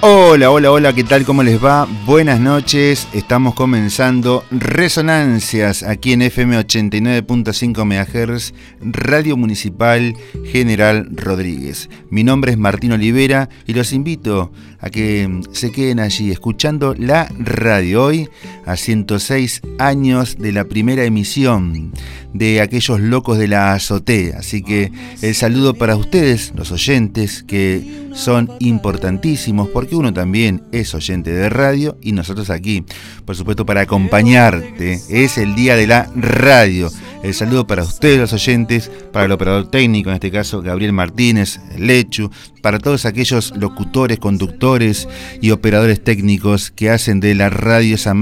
Hola, hola, hola, ¿qué tal? ¿Cómo les va? Buenas noches, estamos comenzando Resonancias aquí en FM 89.5 MHz, Radio Municipal General Rodríguez. Mi nombre es Martín Olivera y los invito a que se queden allí escuchando la radio hoy a 106 años de la primera emisión de Aquellos Locos de la Azotea. Así que el saludo para ustedes, los oyentes, que son importantísimos porque uno también es oyente de radio y nosotros aquí, por supuesto, para acompañarte. Es el día de la radio. El saludo para ustedes, los oyentes, para el operador técnico, en este caso Gabriel Martínez, Lechu, para todos aquellos locutores, conductores y operadores técnicos que hacen de la radio esa